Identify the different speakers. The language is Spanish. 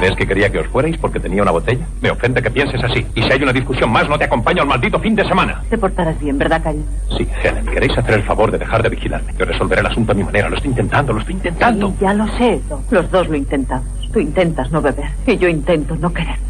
Speaker 1: ¿Crees que quería que os fuerais porque tenía una botella? Me ofende que pienses así. Y si hay una discusión más, no te acompaño al maldito fin de semana.
Speaker 2: Te portarás bien, ¿verdad, Cayo?
Speaker 1: Sí, Helen, ¿queréis hacer el favor de dejar de vigilarme? Yo resolveré el asunto a mi manera. Lo estoy intentando.
Speaker 2: Sí, ya lo sé. Los dos lo intentamos. Tú intentas no beber y yo intento no querer.